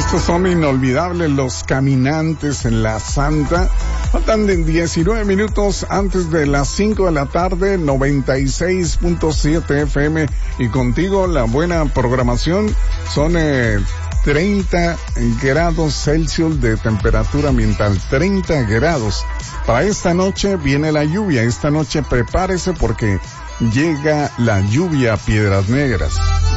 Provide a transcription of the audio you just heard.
Estos son inolvidables, Los Caminantes en la Santa. Faltan 19 minutos antes de las 5 de la tarde, 96.7 FM. Y contigo la buena programación. Son 30 grados Celsius de temperatura ambiental. 30 grados. Para esta noche viene la lluvia. Esta noche prepárese porque llega la lluvia a Piedras Negras.